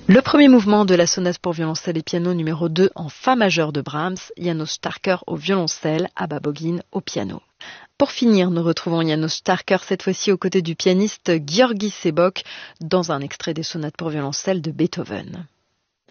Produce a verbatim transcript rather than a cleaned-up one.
Le premier mouvement de la sonate pour violoncelle et piano numéro deux en fa majeur de Brahms, János Starker au violoncelle, Abba Bogin au piano. Pour finir, nous retrouvons János Starker cette fois-ci aux côtés du pianiste György Sebok dans un extrait des sonates pour violoncelle de Beethoven.